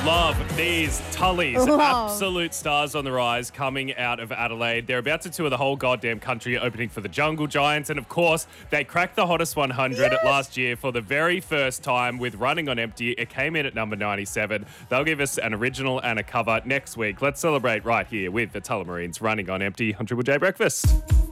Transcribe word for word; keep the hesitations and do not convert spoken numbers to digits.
Love these Tullies, Love. absolute stars on the rise coming out of Adelaide. They're about to tour the whole goddamn country, opening for the Jungle Giants. And of course, they cracked the hottest one hundred Yes. last year for the very first time with Running on Empty. It came in at number ninety-seven. They'll give us an original and a cover next week. Let's celebrate right here with the Tullamarines Running on Empty on Triple J Breakfast.